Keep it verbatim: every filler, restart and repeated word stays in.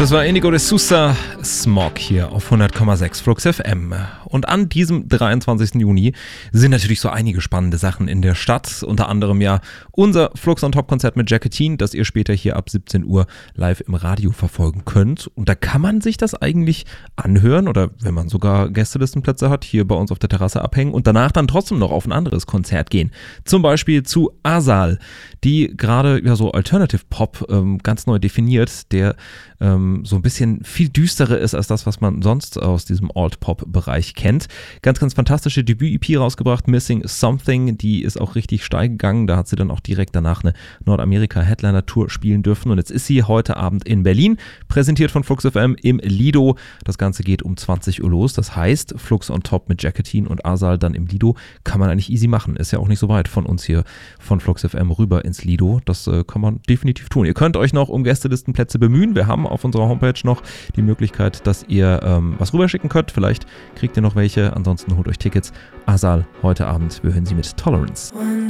Das war Inigo de Souza, Smog hier auf hundert Komma sechs Flux F M. Und an diesem dreiundzwanzigsten Juni sind natürlich so einige spannende Sachen in der Stadt. Unter anderem ja unser Flux on Top Konzert mit Jacqueline, das ihr später hier ab siebzehn Uhr live im Radio verfolgen könnt. Und da kann man sich das eigentlich anhören oder wenn man sogar Gästelistenplätze hat, hier bei uns auf der Terrasse abhängen und danach dann trotzdem noch auf ein anderes Konzert gehen. Zum Beispiel zu Asal, die gerade ja so Alternative Pop ähm, ganz neu definiert, der ähm, so ein bisschen viel düsterer ist als das, was man sonst aus diesem Alt-Pop-Bereich kennt. Ganz, ganz fantastische Debüt-E P rausgebracht, Missing Something, die ist auch richtig steil gegangen. Da hat sie dann auch direkt danach eine Nordamerika-Headliner-Tour spielen dürfen und jetzt ist sie heute Abend in Berlin, präsentiert von Flux F M im Lido. Das Ganze geht um zwanzig Uhr los, das heißt Flux on Top mit Jacqueline und Asal dann im Lido kann man eigentlich easy machen. Ist ja auch nicht so weit von uns hier von Flux F M rüber ins Lido. Das äh, kann man definitiv tun. Ihr könnt euch noch um Gästelistenplätze bemühen. Wir haben auf unserer Homepage noch die Möglichkeit, dass ihr ähm, was rüberschicken könnt. Vielleicht kriegt ihr noch welche. Ansonsten holt euch Tickets. Asal heute Abend. Wir hören sie mit Tolerance.